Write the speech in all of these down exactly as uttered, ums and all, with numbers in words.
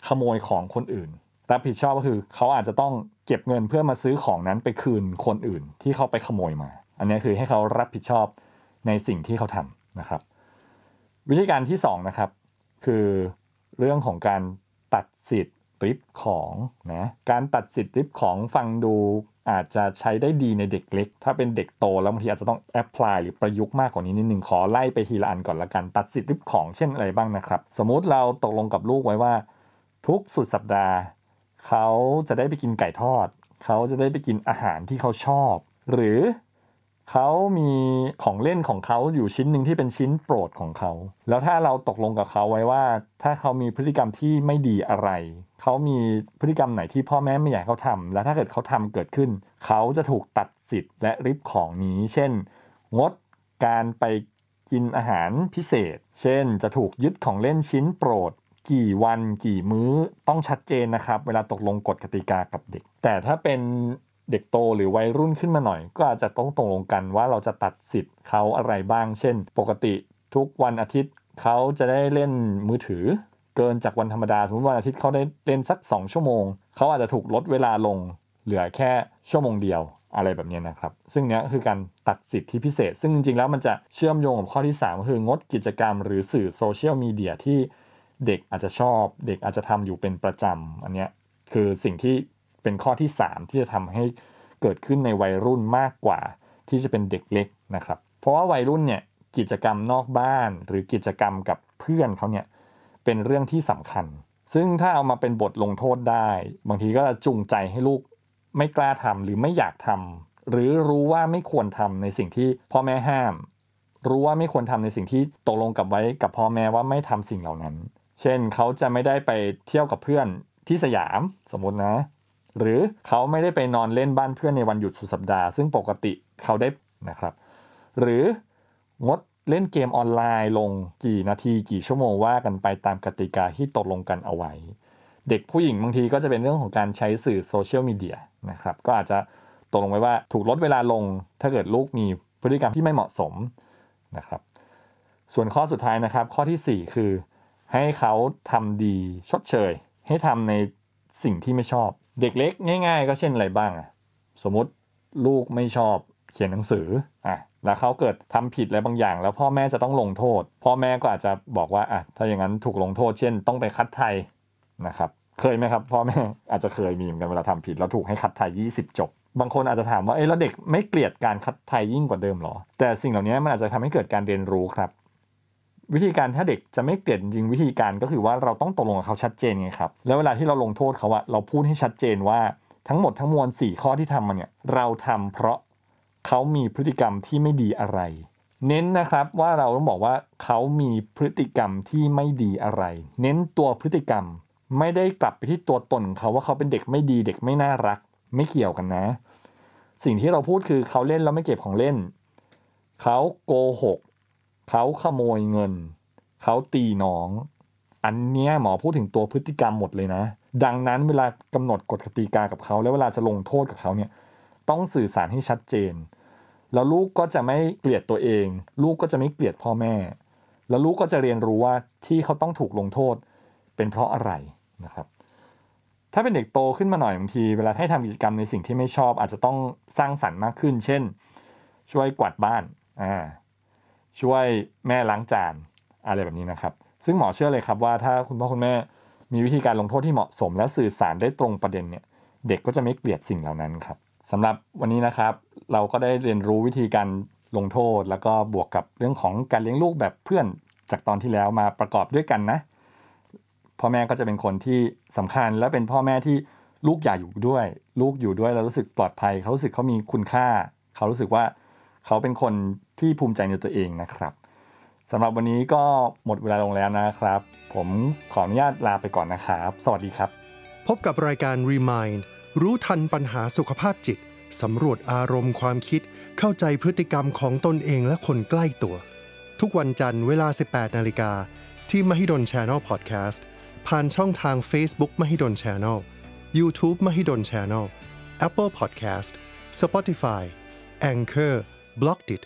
ขโมยของคนอื่นรับผิดชอบก็คือเขาอาจจะต้องเก็บเงินเพื่อมาซื้อของนั้นไปคืนคนอื่นที่เขาไปขโมยมาอันนี้คือให้เขารับผิดชอบในสิ่งที่เขาทำนะครับวิธีการที่สองนะครับคือเรื่องของการตัดสิทธิ์ริบของนะการตัดสิทธิ์ริบของฟังดูอาจจะใช้ได้ดีในเด็กเล็กถ้าเป็นเด็กโตแล้วบางทีอาจจะต้องแอพพลายหรือประยุกต์มากกว่านี้นิดนึงขอไล่ไปทีละอันก่อนละกันตัดสิทธิ์ริบของเช่นอะไรบ้างนะครับสมมุติเราตกลงกับลูกไว้ว่าทุกสุดสัปดาห์เขาจะได้ไปกินไก่ทอดเขาจะได้ไปกินอาหารที่เขาชอบหรือเขามีของเล่นของเขาอยู่ชิ้นหนึ่งที่เป็นชิ้นโปรดของเขาแล้วถ้าเราตกลงกับเขาไว้ว่าถ้าเขามีพฤติกรรมที่ไม่ดีอะไรเขามีพฤติกรรมไหนที่พ่อแม่ไม่อยากให้เขาทำแล้วถ้าเกิดเขาทำเกิดขึ้นเขาจะถูกตัดสิทธิ์และริบของนี้เช่นงดการไปกินอาหารพิเศษเช่นจะถูกยึดของเล่นชิ้นโปรดกี่วันกี่มื้อต้องชัดเจนนะครับเวลาตกลงกฎกติกากับเด็กแต่ถ้าเป็นเด็กโตหรือวัยรุ่นขึ้นมาหน่อยก็อาจจะต้องตกลงกันว่าเราจะตัดสิทธิ์เขาอะไรบ้างเช่นปกติทุกวันอาทิตย์เขาจะได้เล่นมือถือเกินจากวันธรรมดาสมมติวันอาทิตย์เขาได้เล่นสักสองชั่วโมงเขาอาจจะถูกลดเวลาลงเหลือแค่ชั่วโมงเดียวอะไรแบบนี้นะครับซึ่งเนี้ยคือการตัดสิทธิพิเศษซึ่งจริงๆแล้วมันจะเชื่อมโยงกับข้อที่สามก็คืองดกิจกรรมหรือสื่อโซเชียลมีเดียที่เด็กอาจจะชอบเด็กอาจจะทำอยู่เป็นประจำอันเนี้ยคือสิ่งที่เป็นข้อที่สามที่จะทำให้เกิดขึ้นในวัยรุ่นมากกว่าที่จะเป็นเด็กเล็กนะครับเพราะว่าวัยรุ่นเนี่ยกิจกรรมนอกบ้านหรือกิจกรรมกับเพื่อนเขาเนี่ยเป็นเรื่องที่สำคัญซึ่งถ้าเอามาเป็นบทลงโทษได้บางทีก็จูงใจให้ลูกไม่กล้าทำหรือไม่อยากทำหรือรู้ว่าไม่ควรทำในสิ่งที่พ่อแม่ห้ามรู้ว่าไม่ควรทำในสิ่งที่ตกลงกับไว้กับพ่อแม่ว่าไม่ทำสิ่งเหล่านั้นเช่นเขาจะไม่ได้ไปเที่ยวกับเพื่อนที่สยามสมมตินะหรือเขาไม่ได้ไปนอนเล่นบ้านเพื่อนในวันหยุดสุดสัปดาห์ซึ่งปกติเขาได้นะครับหรืองดเล่นเกมออนไลน์ลงกี่นาทีกี่ชั่วโมงว่ากันไปตามกติกาที่ตกลงกันเอาไว้เด็กผู้หญิงบางทีก็จะเป็นเรื่องของการใช้สื่อโซเชียลมีเดียนะครับก็อาจจะตกลงไว้ว่าถูกลดเวลาลงถ้าเกิดลูกมีพฤติกรรมที่ไม่เหมาะสมนะครับส่วนข้อสุดท้ายนะครับข้อที่สี่คือให้เขาทำดีชดเชยให้ทำในสิ่งที่ไม่ชอบเด็กเล็กง่ายๆก็เช่นอะไรบ้างอ่ะสมมติลูกไม่ชอบเขียนหนังสืออ่ะแล้วเขาเกิดทำผิดอะไรบางอย่างแล้วพ่อแม่จะต้องลงโทษพ่อแม่ก็อาจจะบอกว่าอ่ะถ้าอย่างนั้นถูกลงโทษเช่นต้องไปคัดไทยนะครับเคยไหมครับพ่อแม่อาจจะเคยมีเหมือนกันเวลาทำผิดแล้วถูกให้คัดไทยยี่สิบจบบางคนอาจจะถามว่าเอ้ยแล้วเด็กไม่เกลียดการคัดไทยยิ่งกว่าเดิมหรอแต่สิ่งเหล่านี้มันอาจจะทำให้เกิดการเรียนรู้ครับวิธีการถ้าเด็กจะไม่เกลียดจริงวิธีการก็คือว่าเราต้องตกลงกับเขาชัดเจนไงครับแล้วเวลาที่เราลงโทษเขาอะเราพูดให้ชัดเจนว่าทั้งหมดทั้งมวลสี่ข้อที่ทำมาเนี่ยเราทำเพราะเขามีพฤติกรรมที่ไม่ดีอะไรเน้นนะครับว่าเราต้องบอกว่าเขามีพฤติกรรมที่ไม่ดีอะไรเน้นตัวพฤติกรรมไม่ได้กลับไปที่ตัวตนเขาว่าเขาเป็นเด็กไม่ดีเด็กไม่น่ารักไม่เกี่ยวกันนะสิ่งที่เราพูดคือเขาเล่นแล้วไม่เก็บของเล่นเขาโกหกเขาขโมยเงินเขาตีน้องอันเนี้ยหมอพูดถึงตัวพฤติกรรมหมดเลยนะดังนั้นเวลากำหนดกฎกติกากับเขาแล้วเวลาจะลงโทษกับเขาเนี่ยต้องสื่อสารให้ชัดเจนแล้วลูกก็จะไม่เกลียดตัวเองลูกก็จะไม่เกลียดพ่อแม่แล้วลูกก็จะเรียนรู้ว่าที่เขาต้องถูกลงโทษเป็นเพราะอะไรนะครับถ้าเป็นเด็กโตขึ้นมาหน่อยบางทีเวลาให้ทำกิจกรรมในสิ่งที่ไม่ชอบอาจจะต้องสร้างสรรค์มากขึ้นเช่นช่วยกวาดบ้านอ่าช่วยแม่ล้างจานอะไรแบบนี้นะครับซึ่งหมอเชื่อเลยครับว่าถ้าคุณพ่อคุณแม่มีวิธีการลงโทษที่เหมาะสมและสื่อสารได้ตรงประเด็นเนี่ยเด็กก็จะไม่เกลียดสิ่งเหล่านั้นครับสำหรับวันนี้นะครับเราก็ได้เรียนรู้วิธีการลงโทษแล้วก็บวกกับเรื่องของการเลี้ยงลูกแบบเพื่อนจากตอนที่แล้วมาประกอบด้วยกันนะพ่อแม่ก็จะเป็นคนที่สำคัญและเป็นพ่อแม่ที่ลูกอยากอยู่ด้วยลูกอยู่ด้วยแล้วรู้สึกปลอดภัยเขารู้สึกเขามีคุณค่าเขารู้สึกว่าเขาเป็นคนที่ภูมิใจในตัวเองนะครับสำหรับวันนี้ก็หมดเวลาลงแล้วนะครับผมขออนุญาตลาไปก่อนนะครับสวัสดีครับพบกับรายการ Remind รู้ทันปัญหาสุขภาพจิตสำรวจอารมณ์ความคิดเข้าใจพฤติกรรมของตนเองและคนใกล้ตัวทุกวันจันทร์เวลา สิบแปดนาฬิกา นที่ Mahidol Channel Podcast ผ่านช่องทาง Facebook Mahidol Channel YouTube Mahidol Channel Apple Podcast Spotify Anchorบล็อกดิต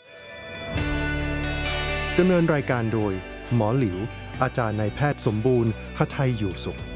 ดำเนินรายการโดยหมอหลิวอาจารย์นายแพทย์สมบูรณ์หทัยอยู่สุข